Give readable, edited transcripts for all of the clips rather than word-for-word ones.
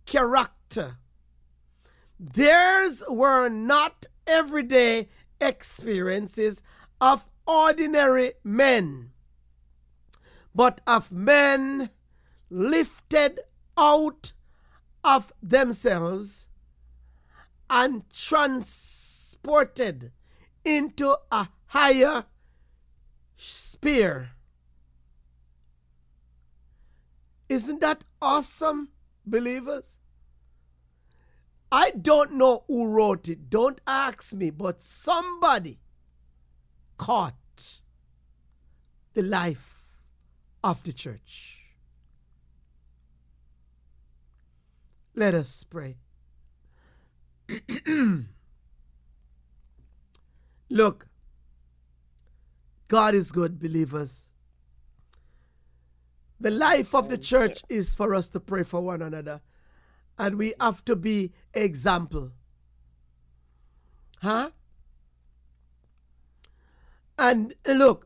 character. Theirs were not everyday experiences of ordinary men, but of men lifted out of themselves and transported into a higher sphere. Isn't that awesome, believers? I don't know who wrote it. Don't ask me, but somebody caught the life of the church. Let us pray. Look, God is good, believers. The life of the church is for us to pray for one another. And we have to be example. Huh? And look,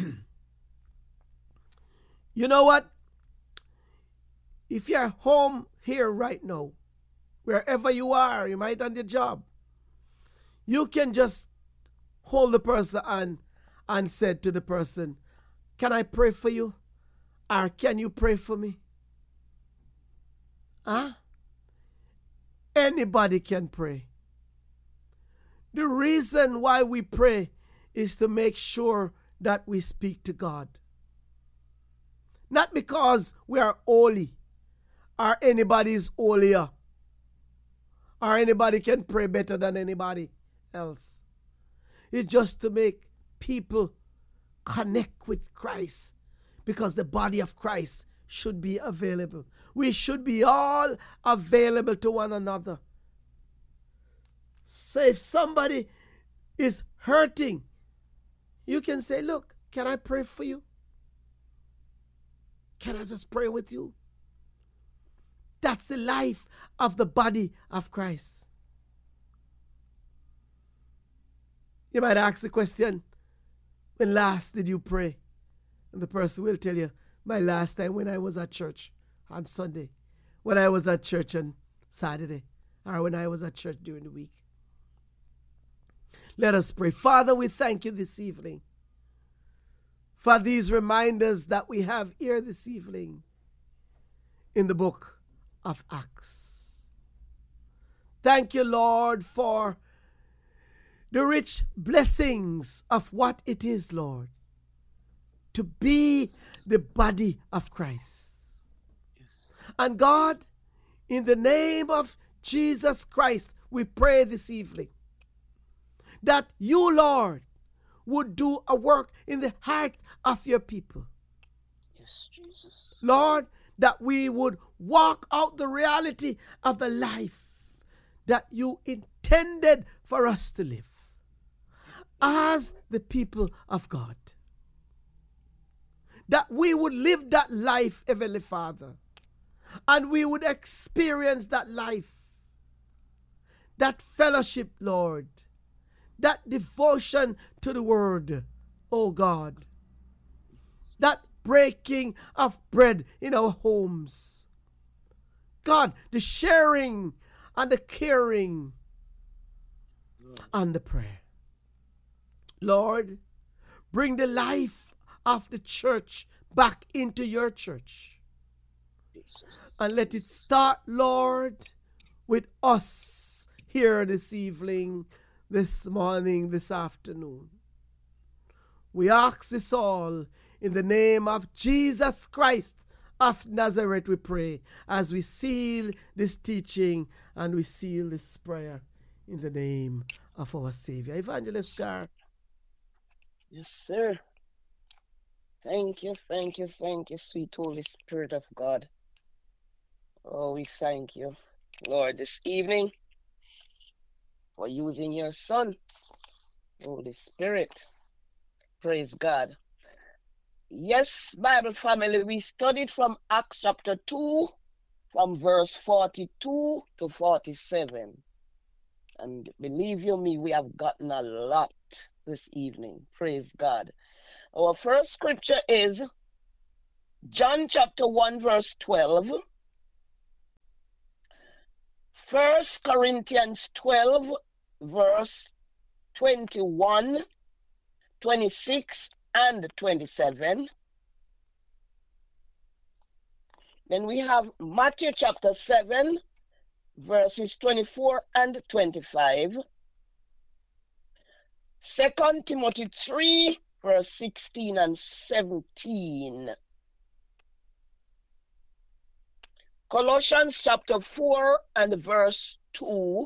you know what? If you're home here right now, wherever you are, you might on your job, you can just hold the person and say to the person, can I pray for you? Or can you pray for me? Huh? Anybody can pray. The reason why we pray is to make sure that we speak to God. Not because we are holy, or anybody is holier, or anybody can pray better than anybody else. It's just to make people connect with Christ, because the body of Christ should be available. We should be all available to one another. So if somebody is hurting, you can say, look, can I pray for you? Can I just pray with you? That's the life of the body of Christ. You might ask the question, when last did you pray? And the person will tell you, my last time when I was at church on Sunday, when I was at church on Saturday, or when I was at church during the week. Let us pray. Father, we thank you this evening for these reminders that we have here this evening in the book of Acts. Thank you, Lord, for the rich blessings of what it is, Lord, to be the body of Christ. Yes. And God, in the name of Jesus Christ, we pray this evening that you, Lord, would do a work in the heart of your people. Yes, Jesus. Lord, that we would walk out the reality of the life that you intended for us to live as the people of God. That we would live that life, Heavenly Father, and we would experience that life, that fellowship, Lord, that devotion to the Word, oh God, that breaking of bread in our homes. God, the sharing and the caring and the prayer. Lord, bring the life of the church back into your church. And let it start, Lord, with us here this evening, this morning, this afternoon. We ask this all in the name of Jesus Christ of Nazareth, we pray, as we seal this teaching and we seal this prayer in the name of our Savior. Evangelist Gar. Yes, sir. Thank you, sweet Holy Spirit of God. Oh, we thank you, Lord, this evening for using your Son, Holy Spirit. Praise God. Yes, Bible family, we studied from Acts chapter 2, from verse 42 to 47. And believe you me, we have gotten a lot this evening. Praise God. Our first scripture is John chapter 1, verse 12. 1 Corinthians 12, verse 21, 26, and 27. Then we have Matthew chapter 7, verses 24 and 25. 2 Timothy 3, verse 16 and 17. Colossians chapter 4 and verse 2.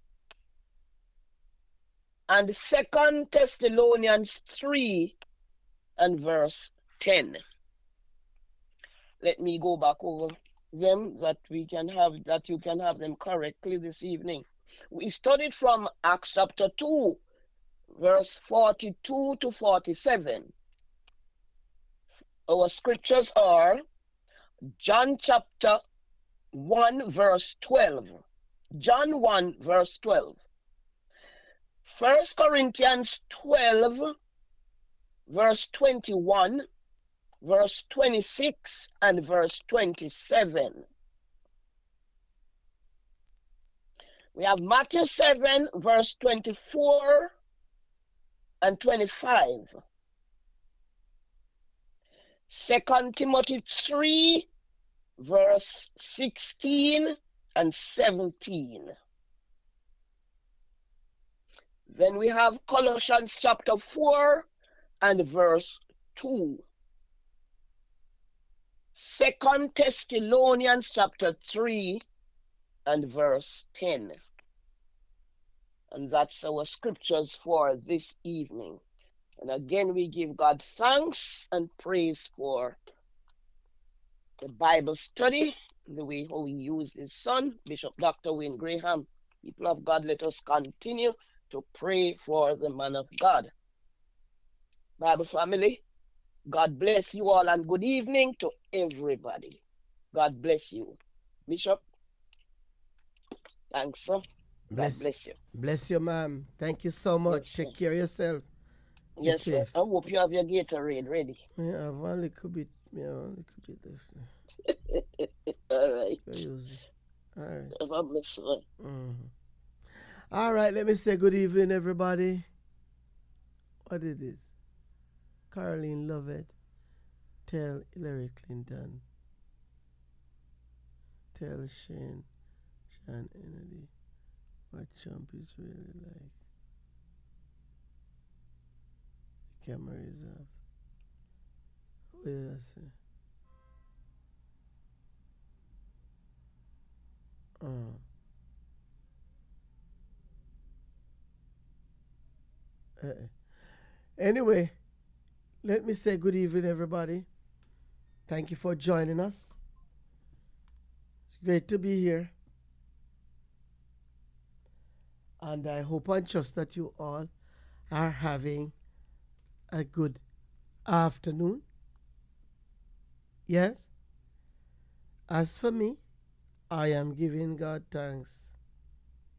And 2 Thessalonians 3 and verse 10. Let me go back over them that you can have them correctly this evening. We studied from Acts chapter 2, verse 42 to 47. Our scriptures are John chapter 1, verse 12. John 1, verse 12. 1 Corinthians 12, verse 21, verse 26, and verse 27. We have Matthew 7, verse 24 and 25. 2 Timothy 3, verse 16 and 17. Then we have Colossians chapter 4 and verse 2. 2 Thessalonians chapter 3 and verse 10. And that's our scriptures for this evening. And again, we give God thanks and praise for the Bible study, the way how he used his son, Bishop Dr. Wayne Graham. People of God, let us continue to pray for the man of God. Bible family, God bless you all and good evening to everybody. God bless you. Bishop, thanks, sir. God bless you. Bless you, ma'am. Thank you so much. Take care of yourself. Yes, sir. I hope you have your Gatorade ready. Yeah, I've only could be left. All right. Use it. All right. God bless you. All right, let me say good evening, everybody. What is this? Caroline Lovett. Tell Hillary Clinton. Tell Sean Kennedy what Trump is really like. The camera is off. What did I say? Anyway, let me say good evening, everybody. Thank you for joining us. It's great to be here. And I hope and trust that you all are having a good afternoon. Yes? As for me, I am giving God thanks